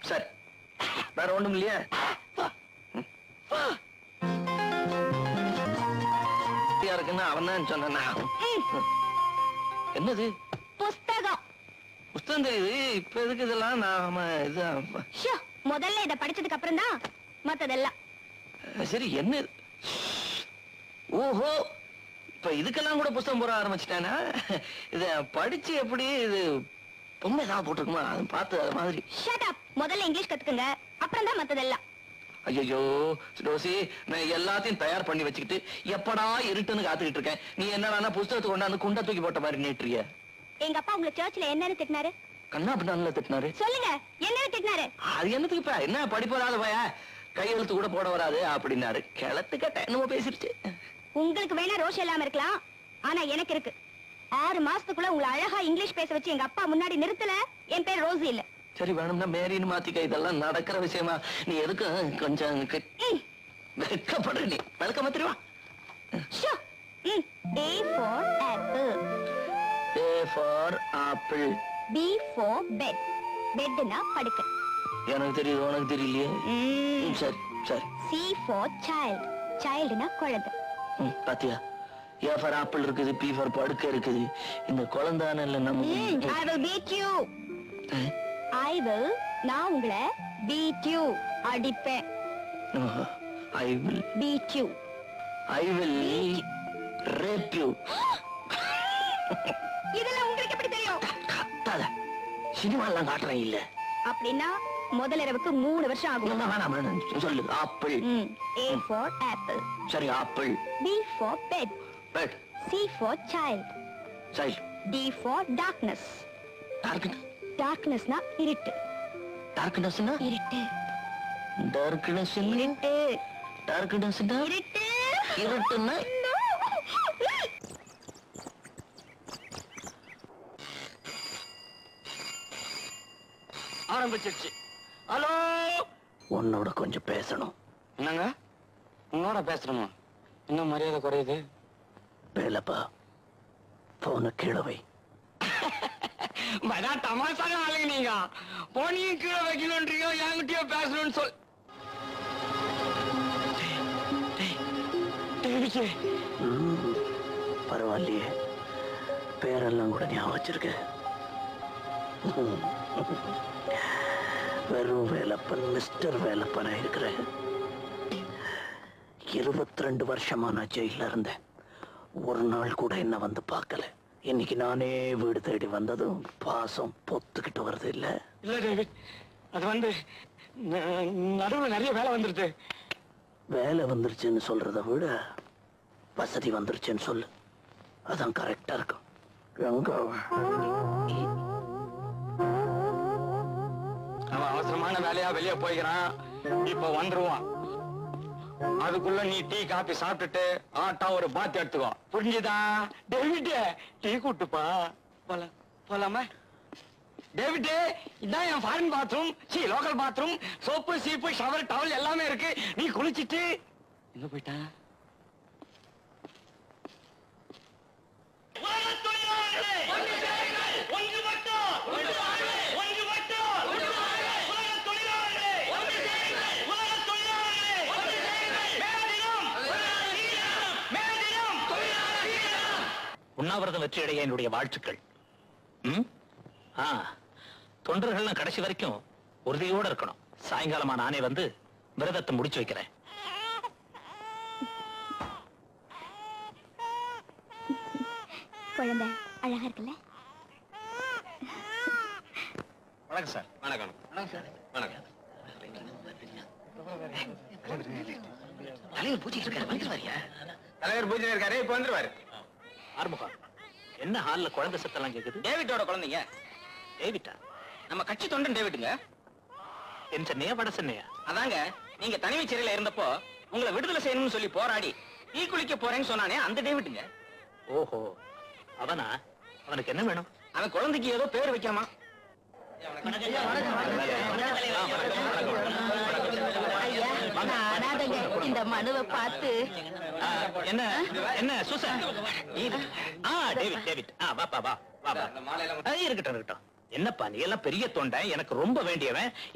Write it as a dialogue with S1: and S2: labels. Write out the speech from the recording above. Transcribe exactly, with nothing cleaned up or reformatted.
S1: சரி, வேற ஒண்ணும் இல்லையா? இருக்குன்னு அவன் தான் சொன்னா. என்னது?
S2: புஸ்தகம்.
S1: புஸ்தகம் தெரியுது, இப்ப எதுக்கு இதெல்லாம்? நாம இது
S2: முதல்ல இதை படிச்சதுக்கு அப்புறம் தான் மத்ததெல்லாம்.
S1: சரி, என்ன? ஓஹோ, இப்ப இதுக்கெல்லாம் கூட புஸ்தகம் போட ஆரம்பிச்சிட்டானா? இத படிச்சு எப்படி இது பொம்மை ஏதாவது போட்டிருக்குமா? அது பார்த்து அது மாதிரி.
S2: Shut up. முதல்ல இங்கிலீஷ் கத்துக்குங்க, அப்புறம் தான் மத்ததெல்லாம்.
S1: ஐயோ ரோசி, நான் எல்லாத்தையும் தயார் பண்ணி வச்சுக்கிட்டு எப்படா இருட்டுன்னு காத்துக்கிட்டு இருக்கேன். நீ என்னடா புஸ்தகத்தை கொண்டாந்து குண்டா தூக்கி போட்ட மாதிரி நீட்டுறிய?
S2: எங்க அப்பா உங்களை சர்ச்ல என்னன்னு திட்டினாரு?
S1: கண்ணா பின்னால திட்டினாரு.
S2: சொல்லுங்க, என்னன்னு திட்டினாரு?
S1: அது என்னத்துக்கு இப்ப? என்ன படிப்பு வராத பைய, கையெழுத்து கூட போட வராது அப்படின்னாரு. கிளத்து கட்ட என்னமோ பேசிருச்சு.
S2: உங்களுக்கு வேணா ரோஷம் இல்லாம இருக்கலாம், ஆனா எனக்கு இருக்கு. ஆறு மாசத்துக்குள்ள உங்களை அழகா இங்கிலீஷ் பேச வச்சு எங்க அப்பா முன்னாடி நிறுத்தல. என் பேர் ரோசி இல்ல.
S1: சரி, வேணும்னா மேரின்னு மாத்திக்க. இதெல்லாம் நடக்கிற விஷயமா? நீ எதுக்கு கொஞ்சம் வெட்கப்படுற? நீ வெல்கம் தெரியுமா?
S2: A for apple.
S1: A for apple.
S2: B for bed. பெட்னா படுக்க.
S1: எனக்கு தெரியுது, உனக்கு தெரியலையே. சரி சரி.
S2: C for child. childனா குழந்தை.
S1: பாத்தியா, A for apple இருக்குது, P for படுக்க இருக்குது. இந்த குழந்தான இல்ல நம்ம.
S2: I will beat you. I will நான் உங்களை beat you அடிப்பேன்.
S1: I will
S2: beat you.
S1: I will rape you.
S2: இதெல்லாம் உங்களுக்கு எப்படி தெரியும்?
S1: கத்தாத, சினிமாலாம் காட்டுறேன் இல்ல.
S2: அப்படின்னா முதல் இரவுக்கு மூணு வருஷம் ஆகும்.
S1: வேணாம், சொல்லு. ஆப்பிள்.
S2: A for apple.
S1: சரி, apple.
S2: B for bed.
S1: Bed.
S2: C for child.
S1: Child.
S2: D for darkness.
S1: Darkness.
S2: Darknessனா இருட்டு.
S1: Darknessனா
S2: இருட்டு.
S1: Darkness
S2: இருட்டு.
S1: Darknessனா
S2: இருட்டு.
S1: இருட்டுன்னா ஆரம்பிச்சிருச்சு. ஹலோ, உன்னோட கொஞ்சம் பேசணும்.
S3: என்னங்க? உன்னோட பேசணுமா? இன்னும் மரியாதை குறையுது.
S1: வேலப்பா, போன கீழே வை.
S3: மதா தமாசாக ஆளுங்க நீங்க. போனியும் கீழே வைக்கணும்ன்றீங்க, என்கிட்டயோ பேசணும்னு சொல்.
S1: பரவாயில்லையே, பேரெல்லாம் கூட ஞாபகம் வச்சிருக்க. வெறும் வேலப்பன், மிஸ்டர் வேலப்பனா இருக்கிறேன். இருபத்தி ரெண்டு வருஷமா நான் ஜெயில இருந்தேன். ஒரு நாள் கூட என்ன வந்து பார்க்கல. இன்னைக்கு நானே வீடு தேடி வந்ததும் பாசம் பொத்துக்கிட்டு வருது இல்ல?
S3: இல்ல டேவிட், அது வந்து நடுவுல நிறைய வேலை வந்துருது.
S1: வேலை வந்துருச்சுன்னு சொல்றத விட வசதி வந்துருச்சுன்னு சொல்லு, அதான் கரெக்டா இருக்கும். எங்க
S3: அவன் அவசரமான வேலையா வெளியே போய்கிறான், இப்ப வந்துருவான். அதுக்குள்ள நீ டீ காபி சாப்பிட்டுட்டு ஆட்டா ஒரு பாத்தி எடுத்துக்கோ, புரிஞ்சுதா? David, tea கூட்டுப்பா. போலாம் போலாமா? டேவிட், இதான் என் foreign bathroom, C local bathroom. Soap சீப்பு ஷவர் டவல் எல்லாமே இருக்கு. நீ குளிச்சிட்டு எங்க போயிட்டான்?
S1: உண்ணாவிரதம் வெற்றியடைய என்னுடைய வாழ்த்துக்கள். தொண்டர்கள் கடைசி வரைக்கும் உறுதியோட இருக்கணும். சாயங்காலமா நானே வந்து விரதத்தை முடிச்சு வைக்கிறேன்.
S2: குழந்தை அழகா இருக்குல்ல?
S3: வணக்கம் சார். வணக்கம். வணக்கம் சார். வணக்கம்.
S1: தலைவர் பூஜை இருக்காரு, வந்துருவாரியா?
S3: தலைவர் பூஜை இருக்காரு, இப்ப வந்துருவாரு.
S1: ஆறுமுகம், என்ன ஹால்ல குழந்தை சத்தெல்லாம் கேக்குது?
S3: டேவிட்டோட குழந்தைங்க.
S1: டேவிட்டா?
S3: நம்ம கட்சி தொண்டன் டேவிட்டுங்க.
S1: என் சென்னையா வட சென்னையா?
S3: அதாங்க, நீங்க தனிமை சிறையில இருந்தப்போ உங்களை விடுதலை செய்யணும்னு சொல்லி போராடி டீ குளிக்க போறேன்னு சொன்னானே அந்த டேவிட்டுங்க.
S1: ஓஹோ, அவனா? அவனுக்கு என்ன வேணும்?
S3: அவன் குழந்தைக்கு ஏதோ பேர் வைக்காமா.
S2: இந்த மனுவை பார்த்து
S1: என்ன என்ன சூசன்? டேவிட் டேவிட் வாப்பா வா வா. இருக்கட்டும் இருக்கட்டும். என்னப்பா நீ எல்லாம் பெரிய தொண்டை, எனக்கு ரொம்ப வேண்டியவன்.